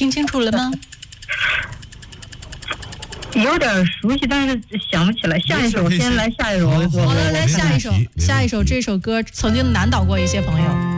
听清楚了吗？ 有点熟悉，但是想不起来。下一首，先来下一首。 好的，来下一首，这首歌曾经难倒过一些朋友。